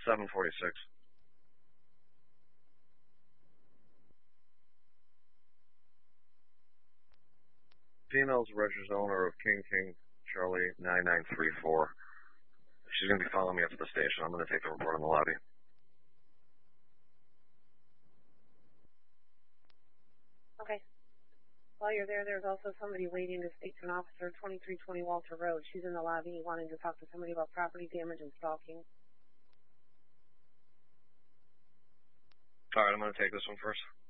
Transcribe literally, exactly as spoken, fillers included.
seven forty-six. Female's registered owner of King King Charlie nine nine three four. She's going to be following me up to the station. I'm going to take the report in the lobby. Okay. While you're there, there's also somebody waiting to speak to an officer, twenty-three twenty Walter Road. She's in the lobby wanting to talk to somebody about property damage and stalking. All right, I'm going to take this one first.